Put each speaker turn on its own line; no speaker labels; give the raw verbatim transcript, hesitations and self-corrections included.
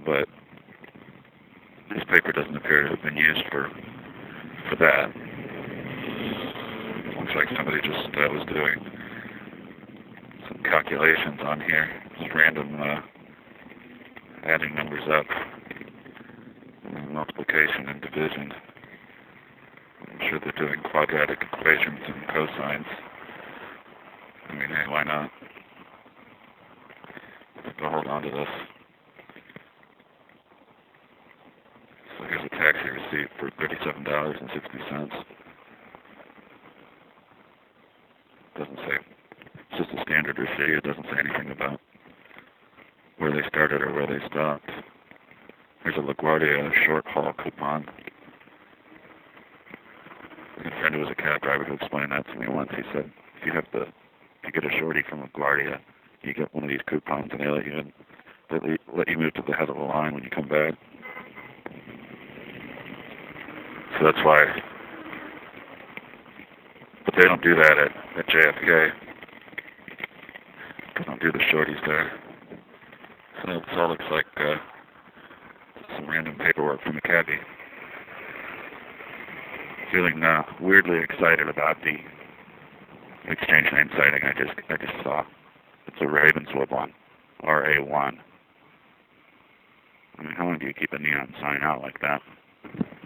but this paper doesn't appear to have been used for for that. Looks like somebody just uh, was doing some calculations on here, just random uh, adding numbers up, multiplication and division. I'm sure they're doing quadratic equations and cosines. I mean, hey, why not? I'll hold on to this. So here's a taxi receipt for thirty-seven dollars and sixty cents. Doesn't say. It's just a standard receipt. It doesn't say anything about where they started or where they stopped. Here's a LaGuardia short haul coupon. A friend who was a cab driver who explained that to me once. He said, if you have the, if you get a shorty from LaGuardia, you get one of these coupons and they let you in, they let you move to the head of the line when you come back. So that's why. But they don't do that at, at J F K. They don't do the shorties there. So this all looks like uh, some random paperwork from a cabbie. Feeling uh, weirdly excited about the exchange name sighting I just I just saw. It's a Ravenswood one, R A one. I mean, how long do you keep a neon sign out like that?